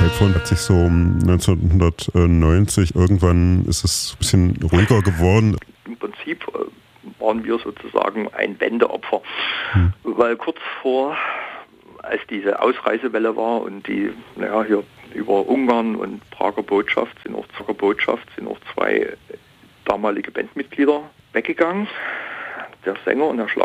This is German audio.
Typhoon hat sich so um 1990, irgendwann ist es ein bisschen ruhiger geworden. Im Prinzip waren wir sozusagen ein Wendeopfer, weil kurz vor, als diese Ausreisewelle war und die, hier über Ungarn und Prager Botschaft sind auch zwei damalige Bandmitglieder weggegangen, der Sänger und der